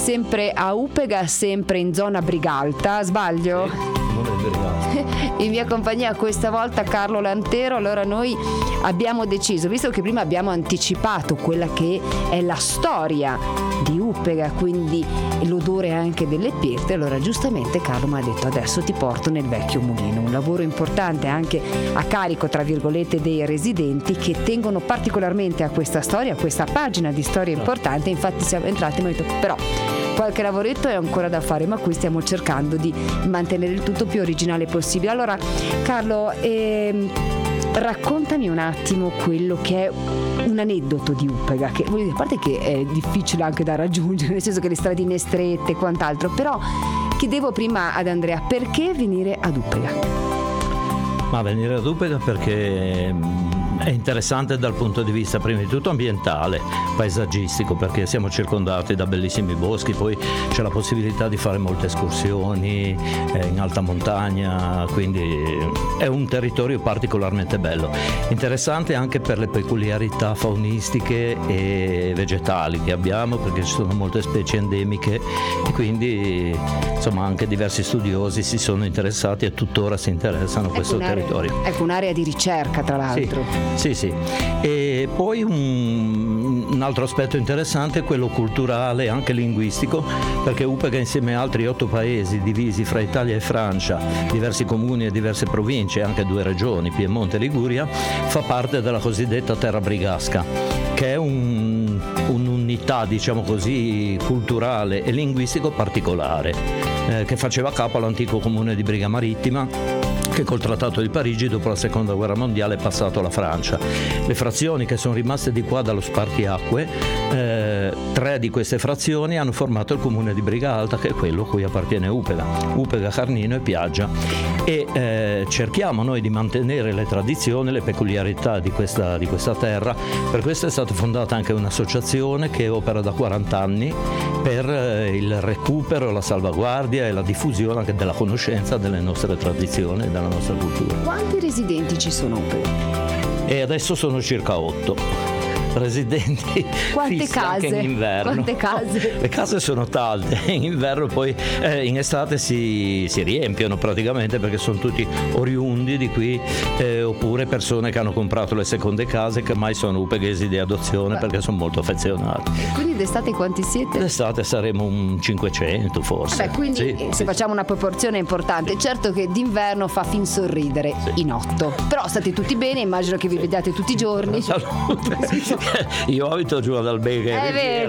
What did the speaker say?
sempre a Upega, sempre in zona Brigalta, sbaglio? In mia compagnia questa volta Carlo Lantero. Allora noi abbiamo deciso, visto che prima abbiamo anticipato quella che è la storia di Upega, quindi l'odore anche delle pirte, allora giustamente Carlo mi ha detto: adesso ti porto nel vecchio mulino, un lavoro importante anche a carico tra virgolette dei residenti, che tengono particolarmente a questa storia, a questa pagina di storia importante. Infatti siamo entrati e mi ha detto: però qualche lavoretto è ancora da fare, ma qui stiamo cercando di mantenere il tutto più originale possibile. Allora Carlo, raccontami un attimo quello che è un aneddoto di Upega, che a parte che è difficile anche da raggiungere, nel senso che le stradine strette e quant'altro, però chiedevo prima ad Andrea: perché venire ad Upega? Ma venire ad Upega perché è interessante dal punto di vista prima di tutto ambientale, paesaggistico, perché siamo circondati da bellissimi boschi, poi c'è la possibilità di fare molte escursioni in alta montagna, quindi è un territorio particolarmente bello, interessante anche per le peculiarità faunistiche e vegetali che abbiamo, perché ci sono molte specie endemiche e quindi insomma anche diversi studiosi si sono interessati e tuttora si interessano a questo territorio. Ecco, un'area di ricerca tra l'altro. Sì. E poi un altro aspetto interessante è quello culturale e anche linguistico, perché Upega, insieme a altri 8 paesi divisi fra Italia e Francia, diversi comuni e diverse province, anche 2 regioni, Piemonte e Liguria, fa parte della cosiddetta terra brigasca, che è un'unità, diciamo così, culturale e linguistico particolare, che faceva capo all'antico comune di Briga Marittima, che col Trattato di Parigi dopo la Seconda Guerra Mondiale è passato alla Francia. Le frazioni che sono rimaste di qua dallo spartiacque, 3 di queste frazioni hanno formato il comune di Briga Alta, che è quello a cui appartiene Upega, Carnino e Piaggia, e cerchiamo noi di mantenere le tradizioni, le peculiarità di questa terra. Per questo è stata fondata anche un'associazione che opera da 40 anni per il recupero, la salvaguardia e la diffusione anche della conoscenza delle nostre tradizioni, della nostra cultura. Quanti residenti ci sono a Upega? E adesso sono circa 8 residenti. Quante case? Anche in inverno. Quante case? Le case sono tante, in inverno poi in estate si riempiono praticamente, perché sono tutti oriundi di qui, oppure persone che hanno comprato le seconde case, che ormai sono upeghesi di adozione. Perché sono molto affezionati. E quindi d'estate quanti siete? D'estate saremo un 500 forse. Quindi se facciamo una proporzione importante, certo che d'inverno fa fin sorridere in 8. Però state tutti bene, immagino che vi vediate tutti i giorni. Salute. Io abito giù ad Albega. È vero.